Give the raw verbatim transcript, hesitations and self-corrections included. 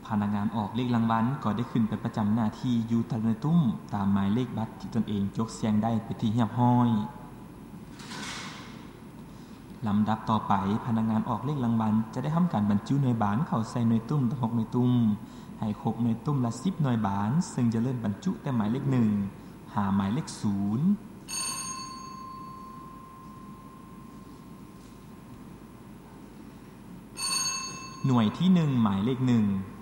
พนักงานออกเลขรางวัลก็ได้ขึ้นไปประจำหน้าที่อยู่ตามในตุ้มตามหมายเลขบัตรที่ตนเองยกเสียงได้ไปที่เรียบร้อยลำดับต่อไปพนักงานออกเลขรางวัลจะได้ทำการบรรจุหน่วยบานเข้าใส่หน่วยตุ้มทั้งหกหน่วยตุ้มให้ครบหน่วยตุ้มละสิบหน่วยบานซึ่งจะเริ่มบรรจุแต่หมายเลขหนึ่งหาหมายเลขศูนย์หน่วยที่หนึ่งหมายเลขหนึ่ง